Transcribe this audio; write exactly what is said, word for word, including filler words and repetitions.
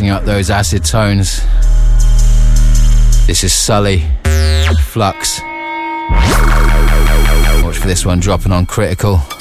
mixing up those acid tones. This is Sully, Flux. Watch for this one dropping on Critical.